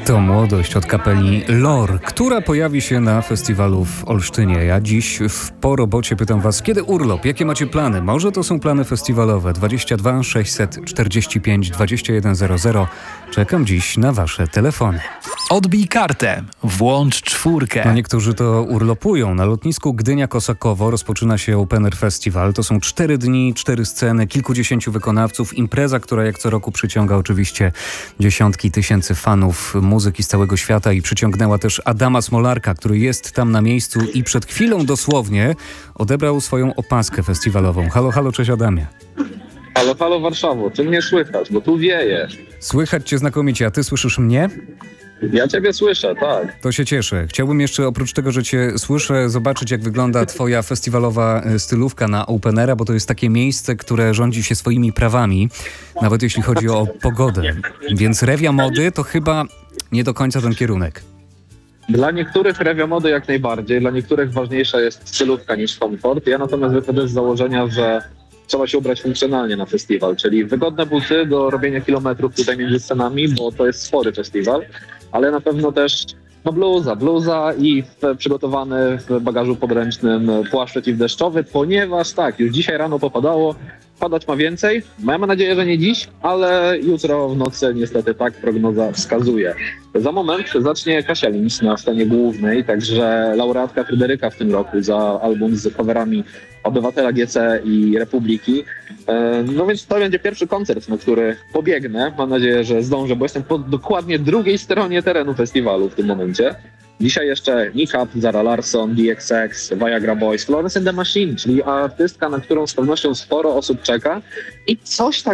To młodość od kapeli Lor, która pojawi się na festiwalu w Olsztynie. Ja dziś po robocie pytam was, kiedy urlop? Jakie macie plany? Może to są plany festiwalowe? 22 645 2100. Czekam dziś na wasze telefony. Odbij kartę, włącz czwórkę. No niektórzy to urlopują. Na lotnisku Gdynia-Kosakowo rozpoczyna się Open Air Festival. To są 4 dni, 4 sceny, kilkudziesięciu wykonawców. Impreza, która jak co roku przyciąga oczywiście dziesiątki tysięcy fanów muzyki z całego świata i przyciągnęła też Adama Smolarka, który jest tam na miejscu i przed chwilą dosłownie odebrał swoją opaskę festiwalową. Halo, halo, cześć Adamie. Halo, halo Warszawo, czy mnie słychać? Bo tu wieje. Słychać cię znakomicie, a ty słyszysz mnie? Ja ciebie słyszę, tak. To się cieszę. Chciałbym jeszcze oprócz tego, że cię słyszę, zobaczyć jak wygląda twoja festiwalowa stylówka na Open Aira, bo to jest takie miejsce, które rządzi się swoimi prawami, nawet jeśli chodzi o pogodę. Więc rewia mody to chyba nie do końca ten kierunek. Dla niektórych rewia mody jak najbardziej, dla niektórych ważniejsza jest stylówka niż komfort. Ja natomiast wychodzę z założenia, że trzeba się ubrać funkcjonalnie na festiwal, czyli wygodne buty do robienia kilometrów tutaj między scenami, bo to jest spory festiwal, ale na pewno też bluza i przygotowany w bagażu podręcznym płaszcz przeciwdeszczowy, ponieważ tak, już dzisiaj rano popadało, padać ma więcej. Mamy nadzieję, że nie dziś, ale jutro w nocy niestety tak prognoza wskazuje. Za moment zacznie Kasia Linz na scenie głównej, także laureatka Fryderyka w tym roku za album z coverami Obywatela GC i Republiki. No więc to będzie pierwszy koncert, na który pobiegnę. Mam nadzieję, że zdążę, bo jestem po dokładnie drugiej stronie terenu festiwalu w tym momencie. Dzisiaj jeszcze Nick Up, Zara Larsson, DXX, Viagra Boys, Florence and the Machine, czyli artystka, na którą z pewnością sporo osób czeka i coś tak